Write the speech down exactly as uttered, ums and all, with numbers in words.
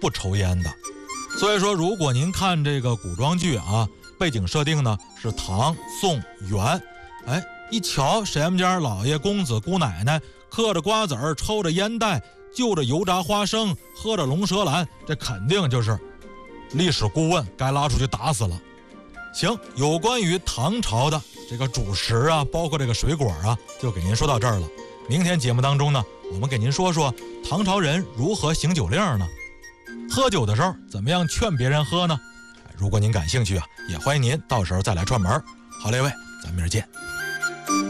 不抽烟的。所以说，如果您看这个古装剧啊，背景设定呢是唐宋元，哎，一瞧谁们家老爷公子姑奶奶嗑着瓜子儿，抽着烟袋，就着油炸花生，喝着龙舌兰，这肯定就是历史顾问该拉出去打死了。行，有关于唐朝的这个主食啊，包括这个水果啊，就给您说到这儿了。明天节目当中呢，我们给您说说唐朝人如何行酒令呢？喝酒的时候怎么样劝别人喝呢？如果您感兴趣啊，也欢迎您到时候再来串门。好嘞，喂，咱明儿见。